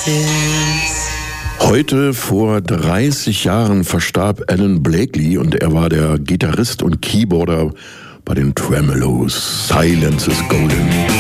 Heute vor 30 Jahren verstarb Alan Blakely und er war der Gitarrist und Keyboarder bei den Tremeloes. Silence is Golden.